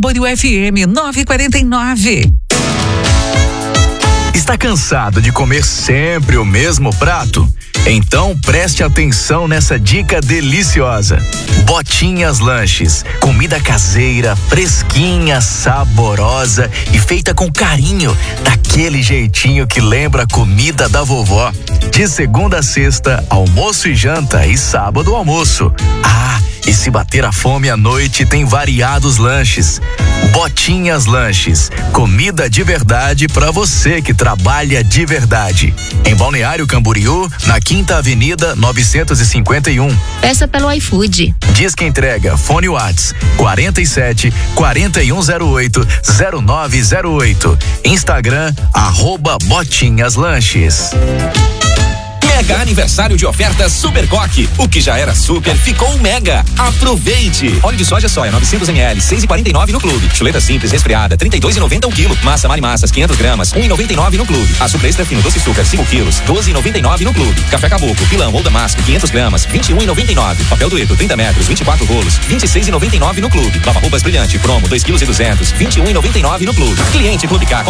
Camboriú FM 949. Está cansado de comer sempre o mesmo prato? Então preste atenção nessa dica deliciosa. Botinhas Lanches, comida caseira, fresquinha, saborosa e feita com carinho, daquele jeitinho que lembra a comida da vovó. De segunda a sexta, almoço e janta, e sábado almoço. E se bater a fome à noite, tem variados lanches. Botinhas Lanches, comida de verdade para você que trabalha de verdade. Em Balneário Camboriú, na 5ª Avenida 951. Peça pelo iFood. Disque entrega, fone Whats 47 4108 0908. Instagram @Botinhas Lanches. Mega aniversário de ofertas Super Coque. O que já era super ficou mega. Aproveite. Óleo de soja 900 ml, 6,49 no clube. Chuleta simples resfriada, 32,90 o quilo. Massa Marimassas 500 gramas, 1,99 no clube. Açúcar extra fino doce açúcar 5 quilos, 12,99 no clube. Café Caboclo, pilão ou damasco 500 gramas, 21,99. Papel dueto 30 metros, 24 rolos, 26,99 no clube. Lava roupas brilhante, promo 2,2 kg, 21,99 no clube. Cliente Clube K